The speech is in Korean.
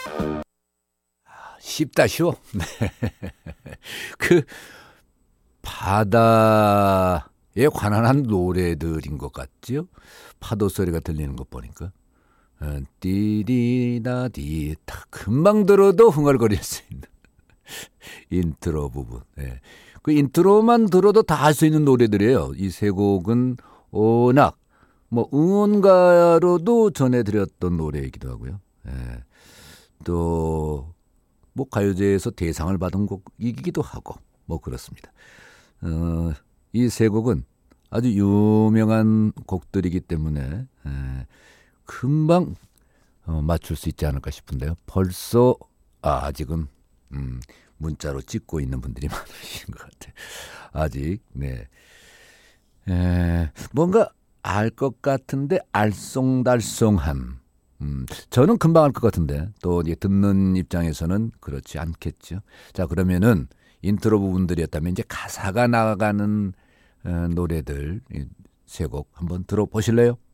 쉽다 쉬워. 네. 그 바다에 관한 노래들인 것 같지요? 파도 소리가 들리는 것 보니까. 띠디다디 다 금방 들어도 흥얼거릴 수 있는 인트로 부분. 네. 그 인트로만 들어도 다 할 수 있는 노래들이에요. 이 세 곡은 워낙 뭐 응원가로도 전해드렸던 노래이기도 하고요. 네. 또 뭐 가요제에서 대상을 받은 곡이기도 하고 뭐 그렇습니다. 이 세 곡은 아주 유명한 곡들이기 때문에 금방 맞출 수 있지 않을까 싶은데요. 벌써 아직은 문자로 찍고 있는 분들이 많으신 것 같아요. 아직 네. 뭔가 알 것 같은데 알쏭달쏭한 저는 금방 알 것 같은데 또 이제 듣는 입장에서는 그렇지 않겠죠. 자, 그러면은 인트로 부분들이었다면 이제 가사가 나가는 노래들 세 곡 한번 들어보실래요?